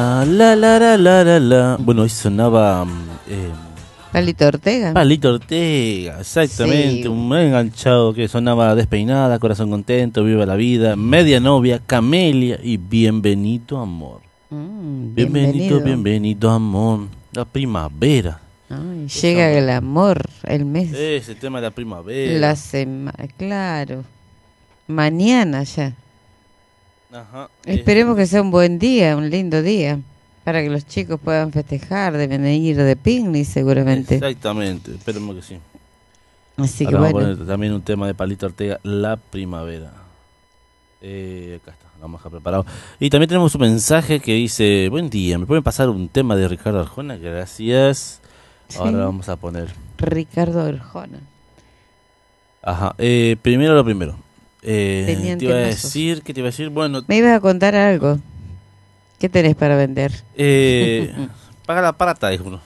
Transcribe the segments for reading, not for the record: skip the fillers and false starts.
La. Bueno, hoy sonaba Palito Ortega. Palito Ortega, exactamente. Sí. Un buen enganchado que sonaba Despeinada, Corazón Contento, Viva la Vida, Media Novia, Camelia y Bienvenido Amor. Bienvenido Amor. La primavera. Ay, llega el amor, el mes. Ese tema de la primavera. La semana, claro. Mañana ya. Ajá. Esperemos que sea un buen día, un lindo día, para que los chicos puedan festejar, deben de ir de picnic seguramente. Exactamente, esperemos que sí. Así Ahora que vamos bueno. a poner también un tema de Palito Ortega, La Primavera. Acá está, lo vamos a dejar preparado. Y también tenemos un mensaje que dice: buen día, ¿me pueden pasar un tema de Ricardo Arjona? Gracias. Ahora Sí. vamos a poner. Ricardo Arjona. Ajá, primero lo primero. Tenían te iba a temazos. decir, ¿qué te iba a decir? Bueno, Me ibas a contar algo. ¿Qué tenés para vender? paga la parata, dijo uno.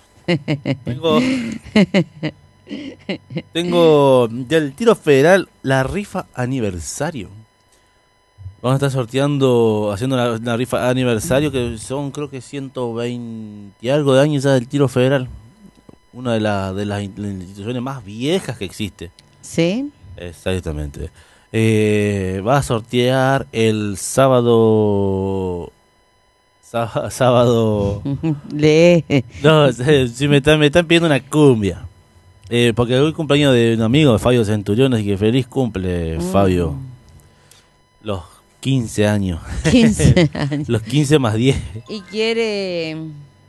Tengo del Tiro Federal la rifa aniversario. Vamos a estar sorteando, haciendo una rifa aniversario que son creo que 120 y algo de años ya del Tiro Federal. Una de las instituciones más viejas que existe. ¿Sí? Exactamente. Va a sortear el sábado... Sábado... Lee. No, si me están pidiendo una cumbia. Porque hoy cumpleaños de un amigo, Fabio Centurión, así que feliz cumple, Fabio. Los 15 años. 15 años. Los 15 más 10. Y quiere...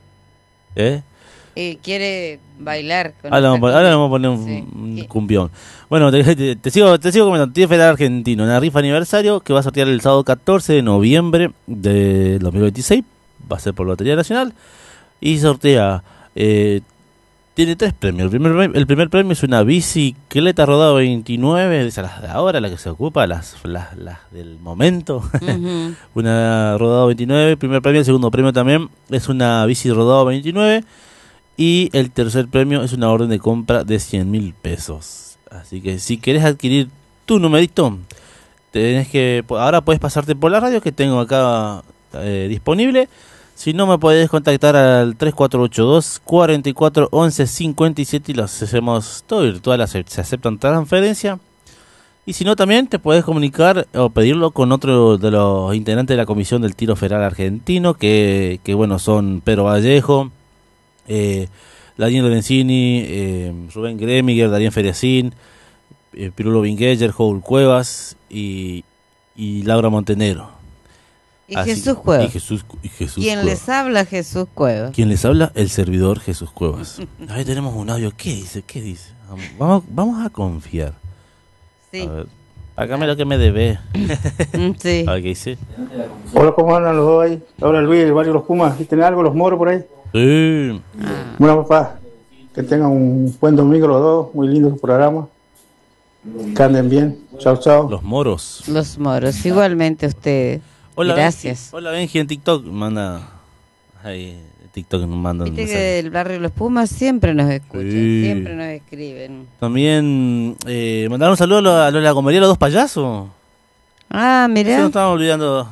quiere bailar con Ahora esa le vamos a cumbia. poner un Sí. cumbión. Bueno, te sigo comentando. Tiro Federal Argentino, una rifa aniversario que va a sortear el sábado 14 de noviembre de 2026. Va a ser por Lotería Nacional. Y sortea... tiene 3 premios. El primer premio es una bicicleta rodada 29, de esas de ahora, la que se ocupa, las del momento. Ujú. Una rodada 29, el primer premio. El segundo premio también es una bici rodada 29. Y el tercer premio es una orden de compra de 100.000 pesos. Así que si querés adquirir tu numerito, ahora puedes pasarte por la radio que tengo acá disponible. Si no, me podés contactar al 3482 44 11 57 y los hacemos todo virtual, se aceptan transferencia. Y si no, también te podés comunicar o pedirlo con otro de los integrantes de la Comisión del Tiro Federal Argentino, que bueno, son Pedro Vallejo, Daniel Lorenzini, Rubén Gremiger, Darín Feriacín, Pirulo Vingeyer, Joel Cuevas y Laura Montenegro. Y Así Jesús que- Cuevas. Y Jesús ¿Quién Cuevas. les habla? Jesús Cuevas. ¿Quién les habla? El servidor Jesús Cuevas. Ahí tenemos un audio. ¿Qué dice? Vamos a confiar. Sí. A ver, págame lo que me debe. Sí. A ver qué dice. Hola, ¿cómo andan los dos ahí? Hola Luis, el barrio Los Pumas. ¿Y tenés algo, los moros por ahí? Sí. Bueno, papá, que tengan un buen domingo los dos. Muy lindo su programa. Que anden bien. Chao, chao. Los moros. Los moros. Igualmente ustedes. Hola, Gracias. Benji. Hola Benji en TikTok. Manda. Ahí, en TikTok nos mandan Viste que mensajes. del barrio Los Pumas siempre nos escuchan, Sí. siempre nos escriben. También mandaron un saludo a la comedia Los Dos Payasos. Ah, Sí, mirá. nos estábamos olvidando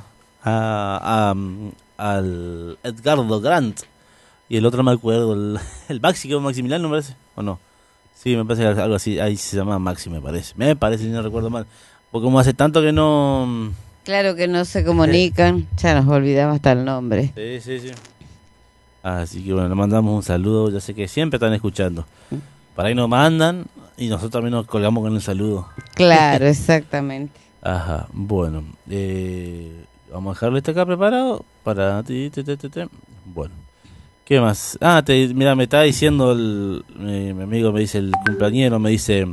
al Edgardo Grant. Y el otro no me acuerdo, el Maxi, que es Maximiliano, me parece, ¿o no? Sí, me parece que algo así, ahí se llama Maxi, me parece, si no recuerdo mal. Porque como hace tanto que no... Claro que no se comunican, ya nos olvidamos hasta el nombre. Sí. Así que bueno, le mandamos un saludo, ya sé que siempre están escuchando. Para ahí nos mandan y nosotros también nos colgamos con el saludo. Claro, exactamente. Ajá, bueno, vamos a dejarlo este acá preparado para ti. Bueno, ¿qué más? Mira, me está diciendo mi amigo, me dice el cumpleañero, me dice,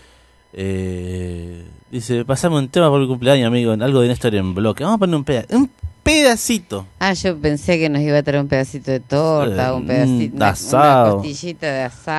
pasame un tema por mi cumpleaños, amigo, algo de Néstor en bloque. Vamos a poner un pedacito. Ah, yo pensé que nos iba a traer un pedacito de torta, un pedacito, de asado. una costillita de asado.